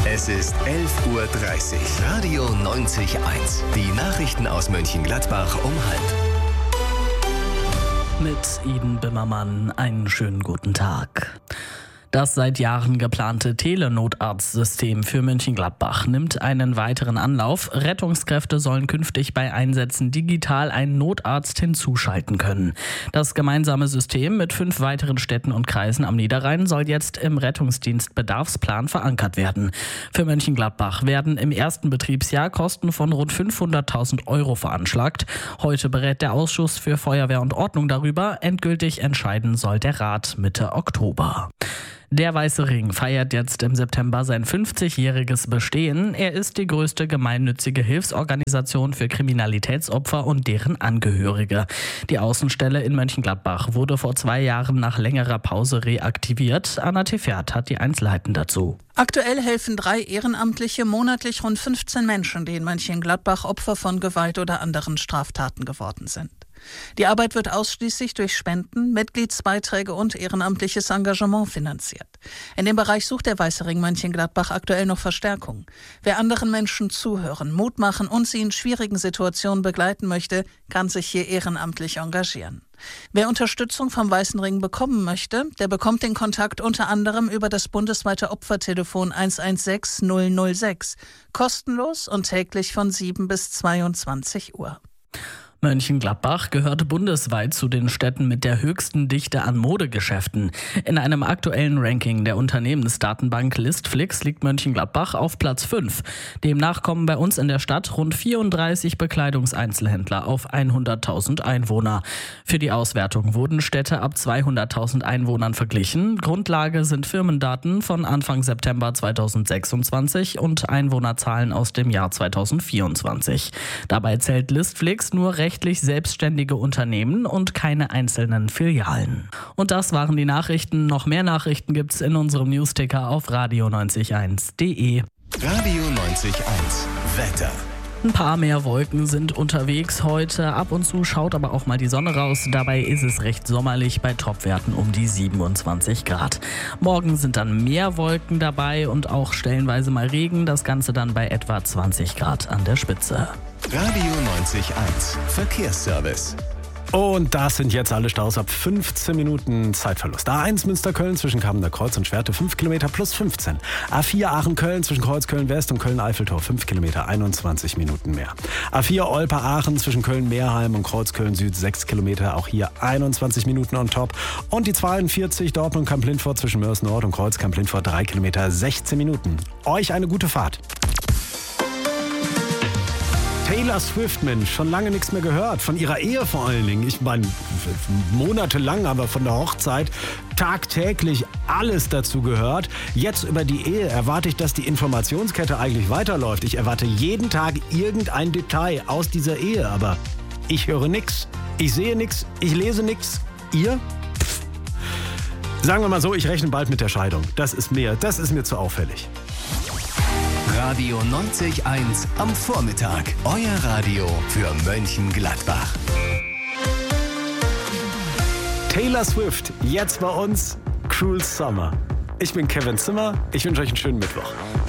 Es ist 11:30 Uhr. Radio 90.1. Die Nachrichten aus Mönchengladbach um 12:30. Mit Iden Bimmermann einen schönen guten Tag. Das seit Jahren geplante Telenotarztsystem für Mönchengladbach nimmt einen weiteren Anlauf. Rettungskräfte sollen künftig bei Einsätzen digital einen Notarzt hinzuschalten können. Das gemeinsame System mit 5 weiteren Städten und Kreisen am Niederrhein soll jetzt im Rettungsdienstbedarfsplan verankert werden. Für Mönchengladbach werden im ersten Betriebsjahr Kosten von rund 500.000 € veranschlagt. Heute berät der Ausschuss für Feuerwehr und Ordnung darüber. Endgültig entscheiden soll der Rat Mitte Oktober. Der Weiße Ring feiert jetzt im September sein 50-jähriges Bestehen. Er ist die größte gemeinnützige Hilfsorganisation für Kriminalitätsopfer und deren Angehörige. Die Außenstelle in Mönchengladbach wurde vor 2 Jahren nach längerer Pause reaktiviert. Anna Tefert hat die Einzelheiten dazu. Aktuell helfen 3 Ehrenamtliche monatlich rund 15 Menschen, die in Mönchengladbach Opfer von Gewalt oder anderen Straftaten geworden sind. Die Arbeit wird ausschließlich durch Spenden, Mitgliedsbeiträge und ehrenamtliches Engagement finanziert. In dem Bereich sucht der Weiße Ring Mönchengladbach aktuell noch Verstärkung. Wer anderen Menschen zuhören, Mut machen und sie in schwierigen Situationen begleiten möchte, kann sich hier ehrenamtlich engagieren. Wer Unterstützung vom Weißen Ring bekommen möchte, der bekommt den Kontakt unter anderem über das bundesweite Opfertelefon 116 006, kostenlos und täglich von 7 bis 22 Uhr. Mönchengladbach gehört bundesweit zu den Städten mit der höchsten Dichte an Modegeschäften. In einem aktuellen Ranking der Unternehmensdatenbank Listflix liegt Mönchengladbach auf Platz 5. Demnach kommen bei uns in der Stadt rund 34 Bekleidungseinzelhändler auf 100.000 Einwohner. Für die Auswertung wurden Städte ab 200.000 Einwohnern verglichen. Grundlage sind Firmendaten von Anfang September 2026 und Einwohnerzahlen aus dem Jahr 2024. Dabei zählt Listflix nur rechtlich selbstständige Unternehmen und keine einzelnen Filialen. Und das waren die Nachrichten. Noch mehr Nachrichten gibt's in unserem Newsticker auf radio901.de. Radio 90.1. Wetter. Ein paar mehr Wolken sind unterwegs heute. Ab und zu schaut aber auch mal die Sonne raus. Dabei ist es recht sommerlich bei Topwerten um die 27 Grad. Morgen sind dann mehr Wolken dabei und auch stellenweise mal Regen. Das Ganze dann bei etwa 20 Grad an der Spitze. Radio 90.1. Verkehrsservice. Und das sind jetzt alle Staus ab 15 Minuten Zeitverlust. A1 Münster-Köln zwischen Kamener Kreuz und Schwerte 5 Kilometer plus 15. A4 Aachen-Köln zwischen Kreuzköln-West und Köln-Eiffeltor 5 Kilometer 21 Minuten mehr. A4 Olpe-Aachen zwischen Köln-Meerheim und Kreuzköln-Süd 6 Kilometer, auch hier 21 Minuten on top. Und die 42 Dortmund-Kamp-Lindfort zwischen Mörs-Nord und Kreuz-Kamp-Lindfort 3 Kilometer 16 Minuten. Euch eine gute Fahrt. Taylor Swift, Mensch, schon lange nichts mehr gehört. Von ihrer Ehe vor allen Dingen. Ich meine, monatelang, aber von der Hochzeit tagtäglich alles dazu gehört. Jetzt über die Ehe erwarte ich, dass die Informationskette eigentlich weiterläuft. Ich erwarte jeden Tag irgendein Detail aus dieser Ehe. Aber ich höre nichts, ich sehe nichts, ich lese nichts. Ihr? Pff. Sagen wir mal so, ich rechne bald mit der Scheidung. Das ist mir zu auffällig. Radio 90.1 am Vormittag. Euer Radio für Mönchengladbach. Taylor Swift, jetzt bei uns Cruel Summer. Ich bin Kevin Zimmer. Ich wünsche euch einen schönen Mittwoch.